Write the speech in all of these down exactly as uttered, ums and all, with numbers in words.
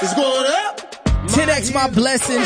It's going up. ten X my blessings,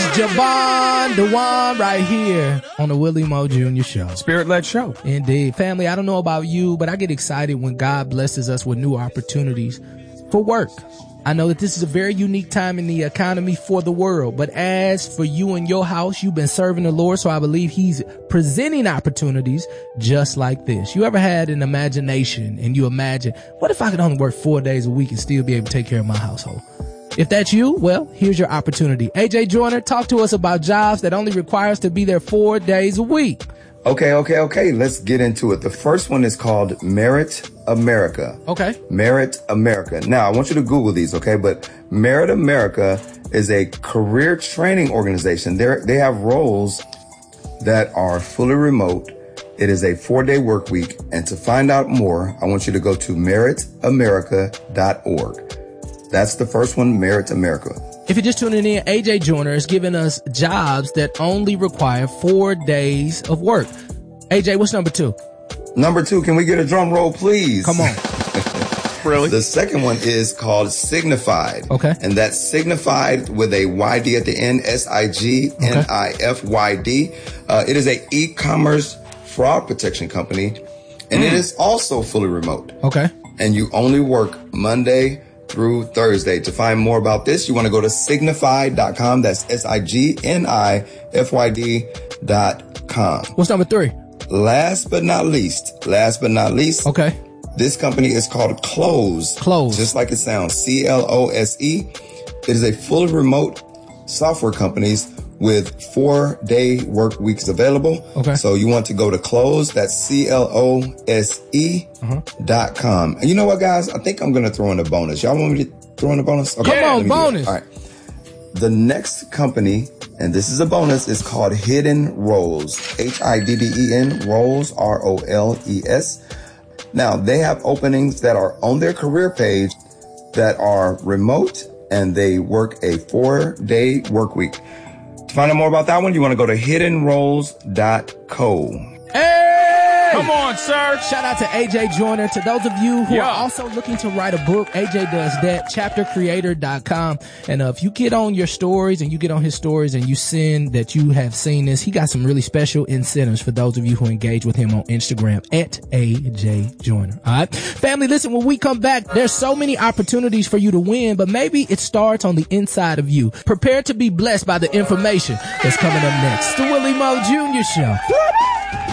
Javon Dewan right here on the Willie Moe Junior Show. Spirit-led show. Indeed. Family, I don't know about you, but I get excited when God blesses us with new opportunities for work. I know that this is a very unique time in the economy for the world, but as for you and your house, you've been serving the Lord, so I believe he's presenting opportunities just like this. You ever had an imagination and you imagine, what if I could only work four days a week and still be able to take care of my household? If that's you, well, here's your opportunity. A J Joyner, talk to us about jobs that only require us to be there four days a week. Okay, okay, okay. Let's get into it. The first one is called Merit America. Okay. Merit America. Now, I want you to Google these, okay? But Merit America is a career training organization. They they have roles that are fully remote. It is a four-day work week. And to find out more, I want you to go to merit america dot org. That's the first one, Merit America. If you're just tuning in, A J Joyner is giving us jobs that only require four days of work. A J, what's number two? Number two, can we get a drum roll, please? Come on. Really? The second one is called Signified. Okay. And that's Signified with a Y D at the end, S I G N I F Y D. Uh, it is a e-commerce fraud protection company, and mm. it is also fully remote. Okay. And you only work Monday through Thursday. To find more about this, you want to go to signified dot com. That's S I G N I F Y D dot com. What's number three? Last but not least, last but not least. Okay. This company is called Close. Close. Just like it sounds, C L O S E. It is a fully remote software company with four-day work weeks available. Okay. So you want to go to Close, that's C L O S E uh-huh. dot com. And you know what, guys? I think I'm going to throw in a bonus. Y'all want me to throw in a bonus? Okay. Come on, bonus. All right. The next company, and this is a bonus, is called Hidden Roles. H I D D E N, Roles, R O L E S. Now, they have openings that are on their career page that are remote, and they work a four-day work week. To find out more about that one, you want to go to hidden roles dot co. Hey! Come on, sir. Shout out to A J Joyner. To those of you who yeah. are also looking to write a book, A J does that, chapter creator dot com. And uh, if you get on your stories and you get on his stories and you send that you have seen this, he got some really special incentives for those of you who engage with him on Instagram at A J Joyner. All right. Family, listen, when we come back, there's so many opportunities for you to win, but maybe it starts on the inside of you. Prepare to be blessed by the information that's coming up next. The Willie Moe Junior Show.